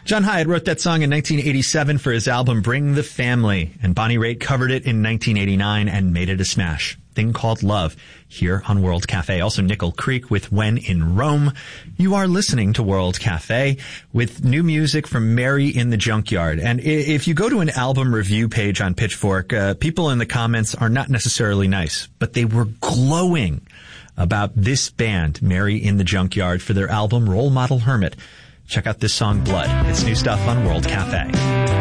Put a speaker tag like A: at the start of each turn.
A: John Hiatt wrote that song in 1987 for his album Bring the Family, and Bonnie Raitt covered it in 1989 and made it a smash. Thing Called Love, here on World Cafe. Also Nickel Creek with When in Rome. You are listening to World Cafe with new music from Mary in the Junkyard. And if you go to an album review page on Pitchfork, people in the comments are not necessarily nice, but they were glowing about this band, Mary in the Junkyard, for their album Role Model Hermit. Check out this song, Blood. It's new stuff on World Cafe.